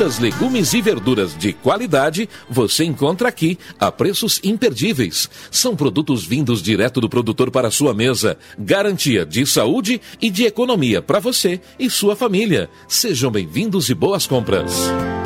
frutas, legumes e verduras de qualidade você encontra aqui a preços imperdíveis. São produtos vindos direto do produtor para a sua mesa. Garantia de saúde e de economia para você e sua família. Sejam bem-vindos e boas compras.